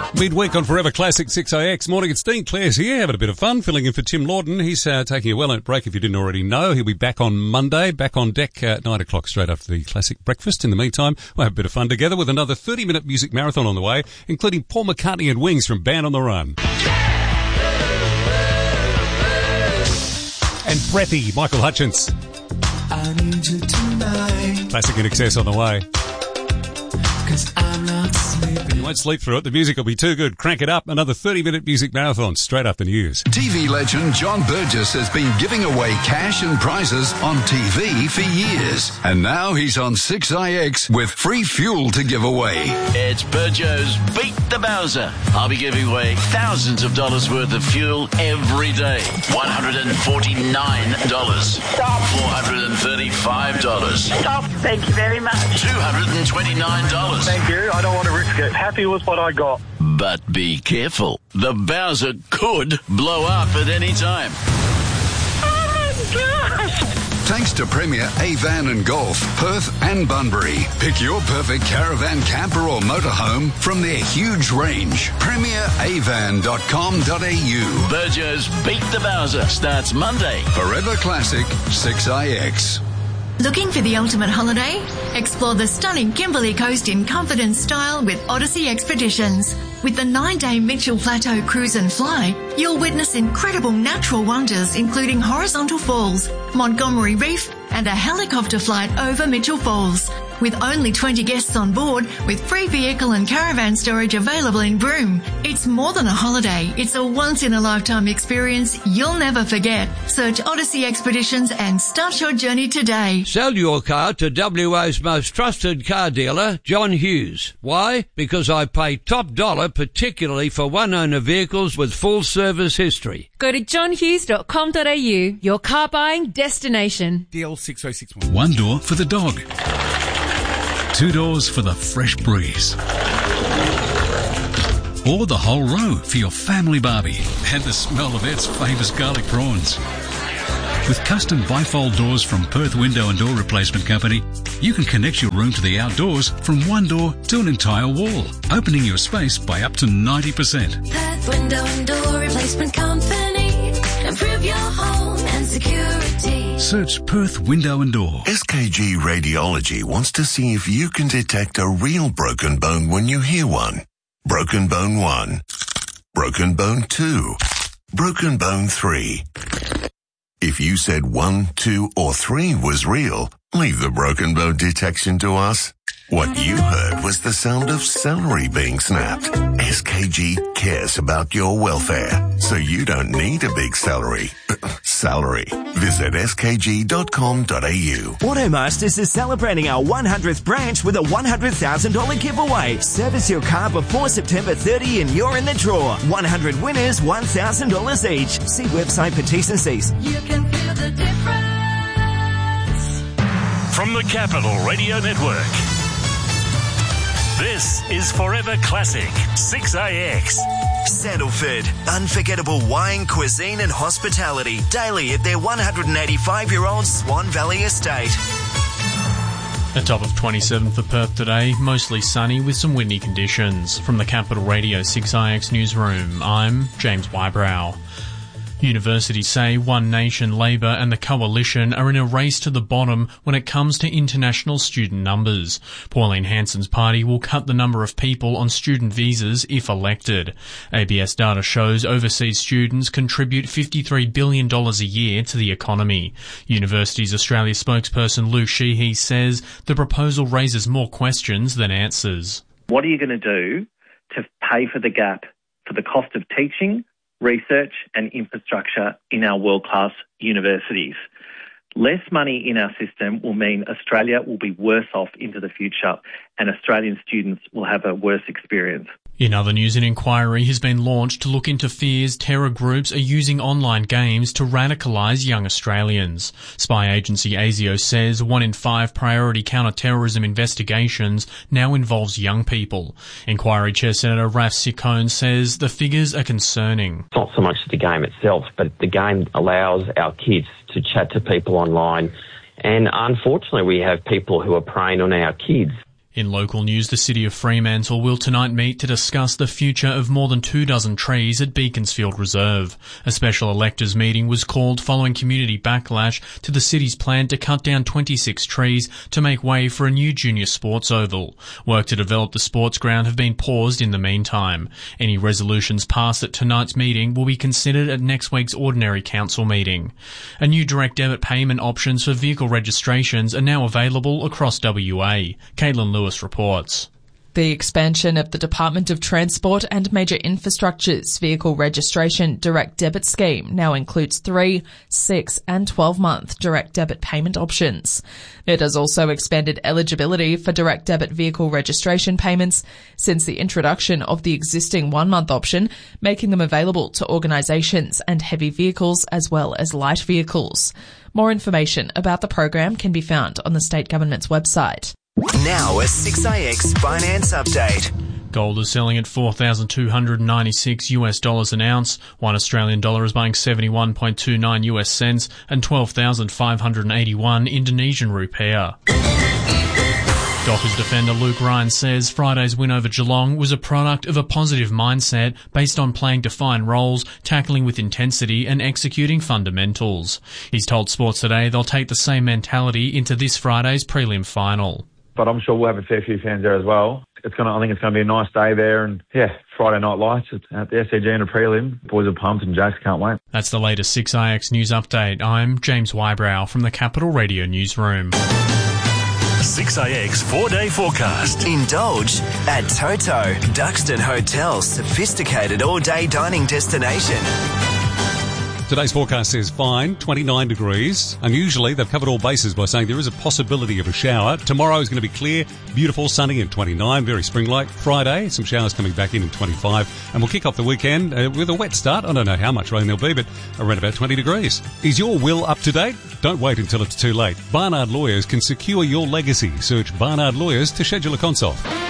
Midweek on Forever Classic 6AX. Morning, it's Dean Clare's here, having a bit of fun, filling in for Tim Lawden. He's taking a well-earned break if you didn't already know. He'll be back on Monday, back on deck at 9 o'clock straight after the Classic Breakfast. In the meantime, we'll have a bit of fun together with another 30-minute music marathon on the way, including Paul McCartney and Wings from Band on the Run. And Breathy, Michael Hutchence. I need you tonight. Classic in Excess on the way. 'Cause I'm not sleeping. You won't sleep through it. The music will be too good. Crank it up. Another 30-minute music marathon straight after news. TV legend John Burgess has been giving away cash and prizes on TV for years. And now he's on 6IX with free fuel to give away. It's Burjo's Beat the Bowser. I'll be giving away thousands of dollars worth of fuel every day. $149. Stop. $435. Stop. Thank you very much. $229. Thank you. I don't want to risk it. Happy with what I got. But be careful. The Bowser could blow up at any time. Oh my gosh. Thanks to Premier Avan and Golf, Perth and Bunbury. Pick your perfect caravan, camper or motorhome from their huge range. PremierAvan.com.au. Burjo's Beat the Bowser starts Monday. Forever Classic 6IX. Looking for the ultimate holiday? Explore the stunning Kimberley Coast in comfort and style with Odyssey Expeditions. With the 9-day Mitchell Plateau Cruise and Fly, you'll witness incredible natural wonders including horizontal falls, Montgomery Reef, and a helicopter flight over Mitchell Falls. With only 20 guests on board, with free vehicle and caravan storage available in Broome. It's more than a holiday. It's a once-in-a-lifetime experience you'll never forget. Search Odyssey Expeditions and start your journey today. Sell your car to WA's most trusted car dealer, John Hughes. Why? Because I pay top dollar, particularly for one-owner vehicles with full service history. Go to johnhughes.com.au, your car buying destination. DL 6061. One door for the dog. 2 doors for the fresh breeze. Or the whole row for your family barbie and the smell of Ed's famous garlic prawns. With custom bifold doors from Perth Window and Door Replacement Company, you can connect your room to the outdoors from one door to an entire wall, opening your space by up to 90%. Perth Window and Door Replacement Company. Improve your home and security. Search Perth Window and Door. SKG Radiology wants to see if you can detect a real broken bone when you hear one. Broken bone 1. Broken bone 2. Broken bone 3. If you said 1, 2, or 3 was real, leave the broken bone detection to us. What you heard was the sound of celery being snapped. SKG cares about your welfare, so you don't need a big salary. Visit skg.com.au. Automasters is celebrating our 100th branch with a $100,000 giveaway. Service your car before September 30 and you're in the draw. 100 winners, $1,000 each. See website for T's and C's. You can feel the difference. From the Capital Radio Network, this is Forever Classic 6AX. Sandalford, unforgettable wine, cuisine and hospitality daily at their 185-year-old Swan Valley estate. A top of 27 for Perth today, mostly sunny with some windy conditions. From the Capital Radio 6IX newsroom, I'm James Wybrow. Universities say One Nation, Labor and the Coalition are in a race to the bottom when it comes to international student numbers. Pauline Hanson's party will cut the number of people on student visas if elected. ABS data shows overseas students contribute $53 billion a year to the economy. Universities Australia spokesperson Luke Sheehy says the proposal raises more questions than answers. What are you going to do to pay for the gap for the cost of teaching, research and infrastructure in our world-class universities? Less money in our system will mean Australia will be worse off into the future and Australian students will have a worse experience. In other news, an inquiry has been launched to look into fears terror groups are using online games to radicalise young Australians. Spy agency ASIO says 1 in 5 priority counter-terrorism investigations now involves young people. Inquiry Chair Senator Raf Ciccone says the figures are concerning. It's not so much the game itself, but the game allows our kids to chat to people online. And unfortunately, we have people who are preying on our kids. In local news, the City of Fremantle will tonight meet to discuss the future of more than 24 trees at Beaconsfield Reserve. A special electors meeting was called following community backlash to the city's plan to cut down 26 trees to make way for a new junior sports oval. Work to develop the sports ground have been paused in the meantime. Any resolutions passed at tonight's meeting will be considered at next week's ordinary council meeting. A new direct debit payment options for vehicle registrations are now available across WA. Caitlin Lewis reports. The expansion of the Department of Transport and Major Infrastructure's vehicle registration direct debit scheme now includes 3, 6 and 12-month direct debit payment options. It has also expanded eligibility for direct debit vehicle registration payments since the introduction of the existing 1-month option, making them available to organisations and heavy vehicles as well as light vehicles. More information about the program can be found on the state government's website. Now a 6IX finance update. Gold is selling at $4,296 an ounce. 1 Australian dollar is buying 71.29 US cents and 12,581 Indonesian rupiah. Dockers defender Luke Ryan says Friday's win over Geelong was a product of a positive mindset based on playing defined roles, tackling with intensity and executing fundamentals. He's told Sports Today they'll take the same mentality into this Friday's prelim final. But I'm sure we'll have a fair few fans there as well. I think it's going to be a nice day there, and Friday night lights at the SCG and a prelim. Boys are pumped and Jace can't wait. That's the latest 6IX news update. I'm James Wybrow from the Capital Radio Newsroom. 6IX 4-day forecast. Indulge at Toto, Duxton Hotel's sophisticated all-day dining destination. Today's forecast says fine, 29 degrees. Unusually, they've covered all bases by saying there is a possibility of a shower. Tomorrow is going to be clear, beautiful, sunny at 29, very spring-like. Friday, some showers coming back in 25. And we'll kick off the weekend with a wet start. I don't know how much rain there'll be, but around about 20 degrees. Is your will up to date? Don't wait until it's too late. Barnard Lawyers can secure your legacy. Search Barnard Lawyers to schedule a consult.